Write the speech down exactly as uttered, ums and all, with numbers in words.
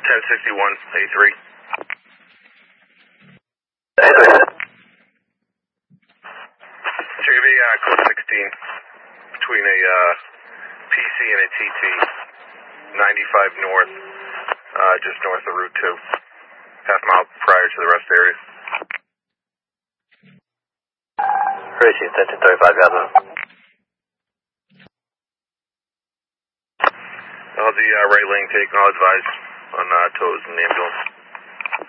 ten sixty-one, A three. A three. J V, uh, code sixteen, between a uh, P C and a T T, ninety-five north, uh, just north of Route two, half mile prior to the rest area. Appreciate that, two thirty-five, got that. I'll have the uh, right lane taken, I'll advise on uh, tows and ambulance.